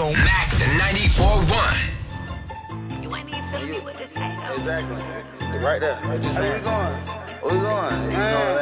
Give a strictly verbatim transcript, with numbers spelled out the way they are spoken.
on Max and ninety-four point one. You ain't even tell me what to say. Exactly. Right there. What you saying? Where we going? Where we going? You know